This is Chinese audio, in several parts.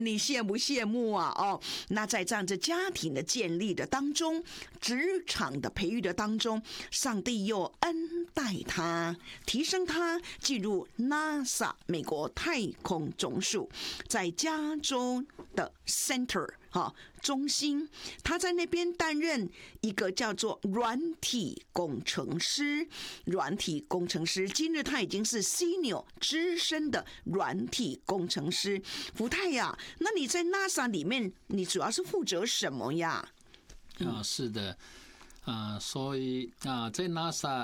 你羡不羡慕啊？哦，那在这样子家庭的建立的当中，职场的培育的当中，上帝又恩待他，提升他进入 NASA 美国太空总署，在加州的 Center 中心，他在那边担任一个叫做软体工程师。软体工程师，今日他已经是 Senior 资深的软体工程师。福泰呀，那你在 NASA 里面，你主要是负责什么呀？ 是的，所以在 NASA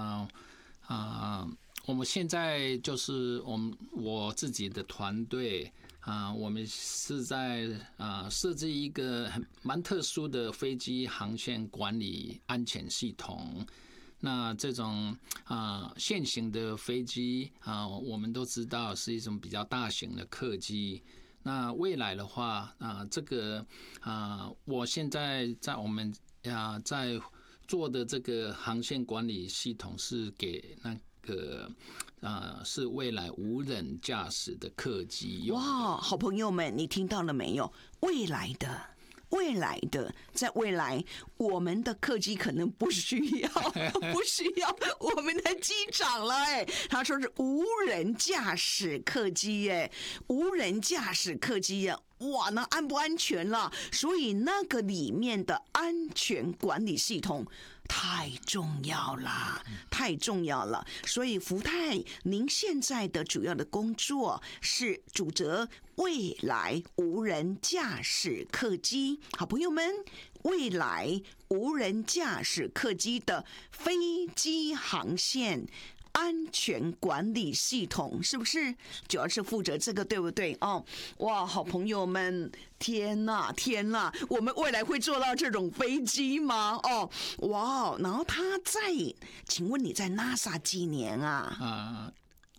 我们现在就是我自己的团队我们是在设计一个蛮特殊的飞机航线管理安全系统。那这种现行的飞机我们都知道是一种比较大型的客机。那未来的话这个我现在在我们在做的这个航线管理系统是给那个是未来无人驾驶的客机用的。 哇，好朋友们，你听到了没有？未来的，在未来，我们的客机可能不需要我们的机长了。他说是无人驾驶客机，无人驾驶客机哇，那安不安全了？所以那个里面的安全管理系统太重要了。所以福泰，您现在的主要的工作是主责未来无人驾驶客机。好朋友们，未来无人驾驶客机的飞机航线安全管理系统，是不是主要是负责这个，对不对？哇，好朋友们，天哪，我们未来会坐到这种飞机吗？哇，然后请问你在 NASA 几年啊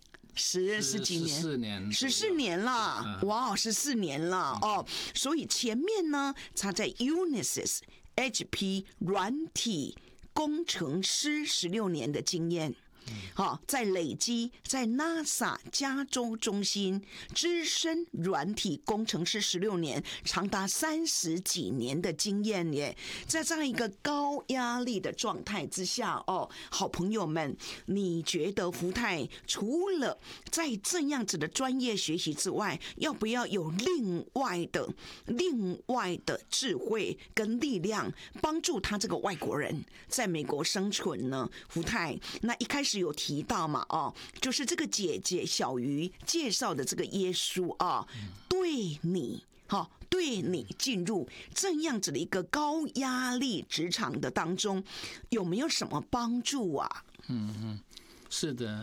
？10几年，14年了，哇，14年了所以前面呢，他在 Unisys HP 软体工程师16年的经验。在累积在 NASA 加州中心资深软体工程师16年，长达30几年的经验耶。在这样一个高压力的状态之下好朋友们，你觉得福泰除了在这样子的专业学习之外，要不要有另外的智慧跟力量，帮助他这个外国人在美国生存呢？福泰，那一开始有提到嘛就是这个姐姐小鱼介绍的这个耶稣对你进入这样子的一个高压力职场的当中，有没有什么帮助啊？ 是的，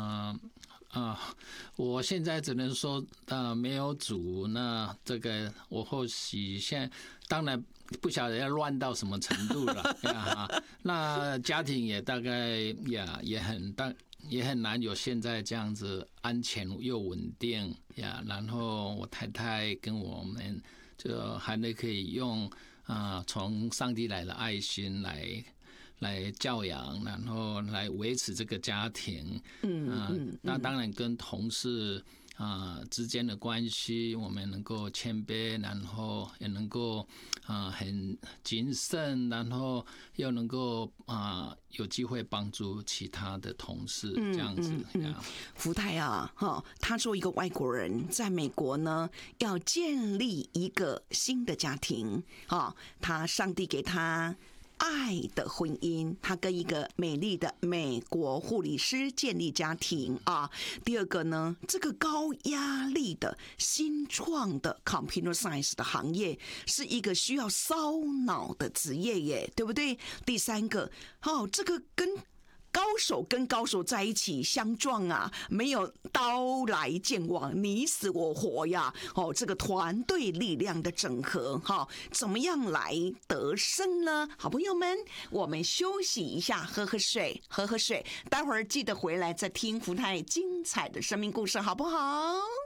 我现在只能说没有主，那这个我或许现在当然不晓得要乱到什么程度了那家庭也大概也很难有现在这样子安全又稳定然后我太太跟我们就还可以用从上帝来的爱心来教养，然后来维持这个家庭。那当然跟同事之间的关系，我们能够谦卑，然后也能够很谨慎，然后又能够有机会帮助其他的同事，这样子。 福泰他作为一个外国人，在美国呢，要建立一个新的家庭上帝给他爱的婚姻，他跟一个美丽的美国护理师建立家庭第二个呢，这个高压力的新创的 computer science 的行业是一个需要烧脑的职业耶，对不对？第三个这个跟高手在一起相撞没有刀来剑往，你死我活呀这个团队力量的整合怎么样来得胜呢？好朋友们，我们休息一下，喝喝水，待会儿记得回来再听福泰精彩的生命故事，好不好？